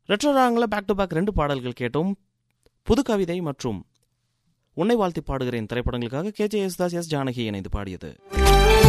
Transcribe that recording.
Retro ராகங்களில் back to back 2 பாடல்கள் கேட்டோம். புது கவிதை மற்றும் உன்னை வாழ்த்தி பாடுகிறேன் திரைப்படங்களுக்காக KJ யேசுதாஸ், எஸ் ஜானகி இணைந்து பாடியது.